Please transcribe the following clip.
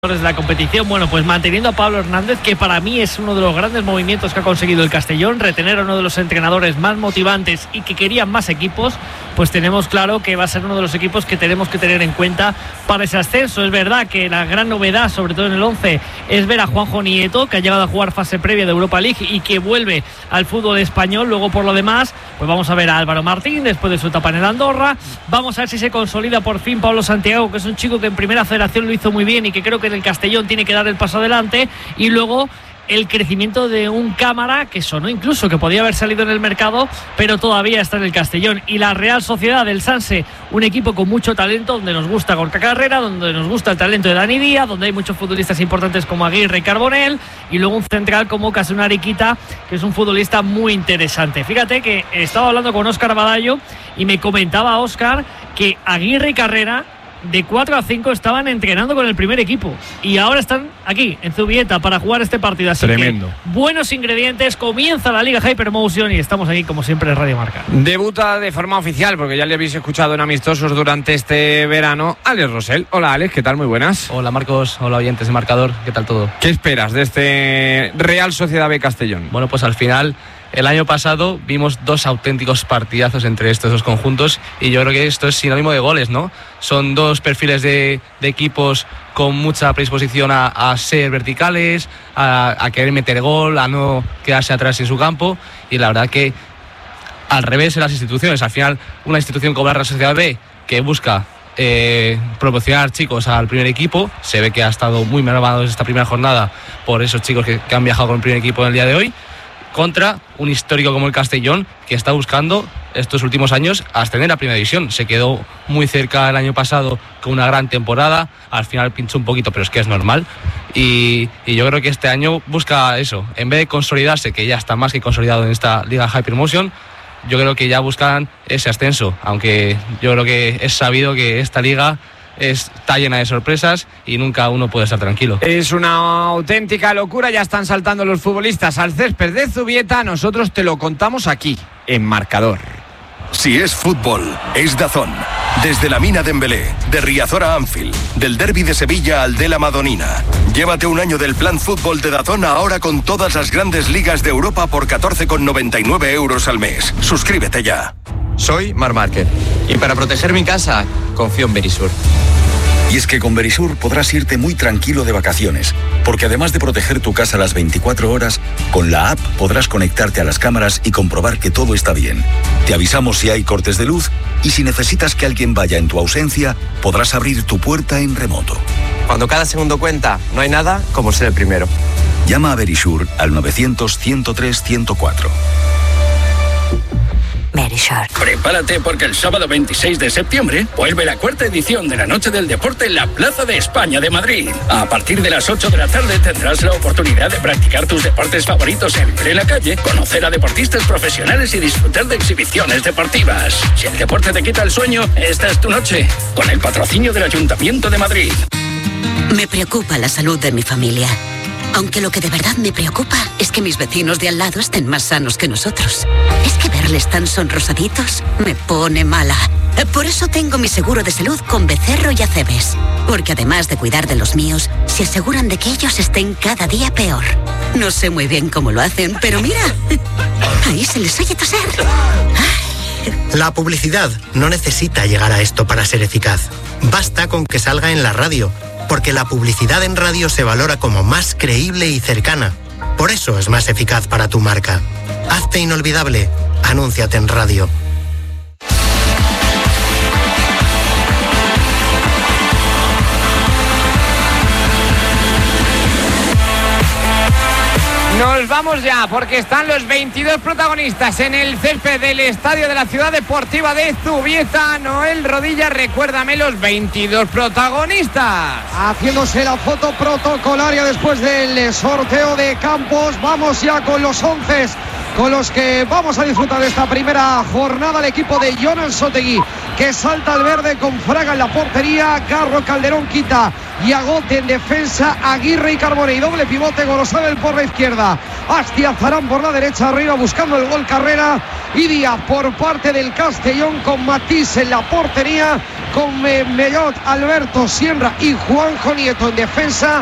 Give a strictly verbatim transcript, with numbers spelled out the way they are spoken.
de la competición. Bueno, pues manteniendo a Pablo Hernández, que para mí es uno de los grandes movimientos que ha conseguido el Castellón, retener a uno de los entrenadores más motivantes y que querían más equipos, pues tenemos claro que va a ser uno de los equipos que tenemos que tener en cuenta para ese ascenso. Es verdad que la gran novedad, sobre todo en el once, es ver a Juanjo Nieto, que ha llegado a jugar fase previa de Europa League y que vuelve al fútbol español. Luego, por lo demás, pues vamos a ver a Álvaro Martín después de su etapa en el Andorra. Vamos a ver si se consolida por fin Pablo Santiago, que es un chico que en primera federación lo hizo muy bien y que creo que el Castellón tiene que dar el paso adelante. Y luego el crecimiento de un Cámara que sonó incluso que podía haber salido en el mercado, pero todavía está en el Castellón. Y la Real Sociedad del Sanse, un equipo con mucho talento, donde nos gusta Gorka Carrera, donde nos gusta el talento de Dani Díaz, donde hay muchos futbolistas importantes como Aguirre y Carbonell, y luego un central como Casunari Quita, que es un futbolista muy interesante. Fíjate que estaba hablando con Óscar Badallo y me comentaba Óscar que Aguirre y Carrera de cuatro a cinco estaban entrenando con el primer equipo y ahora están aquí en Zubieta para jugar este partido. Así Tremendo. Que buenos ingredientes, comienza la Liga Hypermotion y estamos aquí como siempre en Radio Marca. Debuta de forma oficial, porque ya le habéis escuchado en amistosos durante este verano, Alex Rosell. Hola Alex, ¿qué tal? Muy buenas. Hola Marcos, hola oyentes de Marcador, ¿qué tal todo? ¿Qué esperas de este Real Sociedad B Castellón? Bueno, pues al final el año pasado vimos dos auténticos partidazos entre estos dos conjuntos y yo creo que esto es sinónimo de goles, ¿no? Son dos perfiles de, de equipos con mucha predisposición a, a ser verticales, a, a querer meter gol, a no quedarse atrás en su campo, y la verdad que al revés en las instituciones. Al final, una institución como la Real Sociedad B, que busca eh, proporcionar chicos al primer equipo, se ve que ha estado muy mermado esta primera jornada por esos chicos que, que han viajado con el primer equipo en el día de hoy, contra un histórico como el Castellón, que está buscando estos últimos años ascender a Primera División. Se quedó muy cerca el año pasado con una gran temporada, al final pinchó un poquito, pero es que es normal, y, y yo creo que este año busca eso, en vez de consolidarse, que ya está más que consolidado en esta Liga Hypermotion, yo creo que ya buscan ese ascenso, aunque yo creo que es sabido que esta liga está llena de sorpresas y nunca uno puede estar tranquilo. Es una auténtica locura, ya están saltando los futbolistas al césped de Zubieta, nosotros te lo contamos aquí, en Marcador. Si es fútbol, es DAZN. Desde la Mina de Embelé, de Riazor a Anfield, del Derbi de Sevilla al de la Madonina. Llévate un año del plan fútbol de DAZN ahora con todas las grandes ligas de Europa por catorce con noventa y nueve euros al mes. Suscríbete ya. Soy Marc Márquez y para proteger mi casa confío en Verisur. Y es que con Verisur podrás irte muy tranquilo de vacaciones, porque además de proteger tu casa las veinticuatro horas, con la app podrás conectarte a las cámaras y comprobar que todo está bien. Te avisamos si hay cortes de luz y si necesitas que alguien vaya en tu ausencia, podrás abrir tu puerta en remoto. Cuando cada segundo cuenta, no hay nada como ser el primero. Llama a Verisur al novecientos, ciento tres, ciento cuatro. Verisur. Prepárate porque el sábado veintiséis de septiembre vuelve la cuarta edición de la Noche del Deporte en la Plaza de España de Madrid. A partir de las ocho de la tarde tendrás la oportunidad de practicar tus deportes favoritos en plena calle, conocer a deportistas profesionales y disfrutar de exhibiciones deportivas. Si el deporte te quita el sueño, esta es tu noche, con el patrocinio del Ayuntamiento de Madrid. Me preocupa la salud de mi familia. Aunque lo que de verdad me preocupa es que mis vecinos de al lado estén más sanos que nosotros. Es que verles tan sonrosaditos me pone mala. Por eso tengo mi seguro de salud con Becerro y Acebes. Porque además de cuidar de los míos, se aseguran de que ellos estén cada día peor. No sé muy bien cómo lo hacen, pero mira, ahí se les oye toser. La publicidad no necesita llegar a esto para ser eficaz. Basta con que salga en la radio, porque la publicidad en radio se valora como más creíble y cercana. Por eso es más eficaz para tu marca. Hazte inolvidable. Anúnciate en radio. Nos vamos ya porque están los veintidós protagonistas en el césped del estadio de la Ciudad Deportiva de Zubieta. Noel Rodilla, recuérdame los veintidós protagonistas. Haciéndose la foto protocolaria después del sorteo de campos. Vamos ya con los once con los que vamos a disfrutar de esta primera jornada. El equipo de Jonan Sotegui, que salta al verde con Fraga en la portería, Garro, Calderón, Quita y Agote en defensa, Aguirre y Carbone, y doble pivote Gorosabel por la izquierda, Astiazarán por la derecha, arriba buscando el gol Carrera y Díaz por parte del Castellón, con Matisse en la portería con eh, Mellot, Alberto, Sierra y Juanjo Nieto en defensa.